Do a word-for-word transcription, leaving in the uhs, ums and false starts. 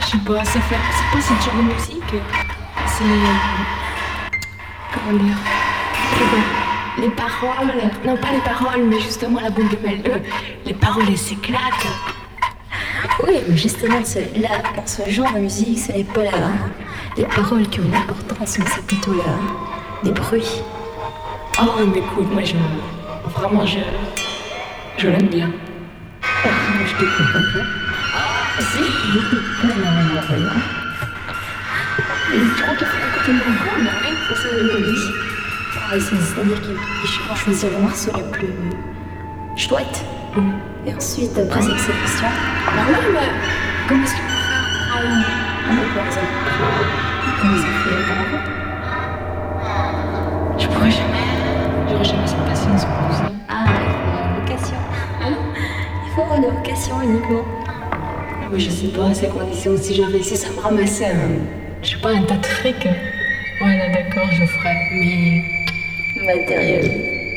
Je sais pas, ça fait. C'est pas cette genre de musique. C'est. Comment dire? Je sais pas. Les paroles. Non, pas les paroles, mais justement la boule de mêle. Euh, les paroles, elles s'éclatent. Oui, mais justement, c'est- là, dans ce genre de musique, ce n'est pas la, les paroles qui ont une importance, mais c'est plutôt la, les bruits. Ah oui, mais écoute, moi je. Vraiment, je. Je l'aime bien. Ah, moi, je te comprends pas. Ah, si. Non, non, non, non, non. Et tu crois qu'il faut écouter le concours? Mais oui, faut ça le Oui. Ah, c'est- C'est-à-dire qu'ils vont choisir le morceau le plus chouette. Et ensuite, après cette sélection, Bah oui, mais. Comment est-ce qu'il faut faire pour. euh, on va par exemple, comment ça fait par rapport. Je pourrais jamais. J'aurais jamais cette patience pour tout ça. Ah, il faut une vocation. Il faut avoir une vocation uniquement. Oui, je sais pas, ces conditions, si j'avais si ça me ramassait un. Je sais pas, un tas de fric. Ouais, là, d'accord, je ferais. Mais. Matériel.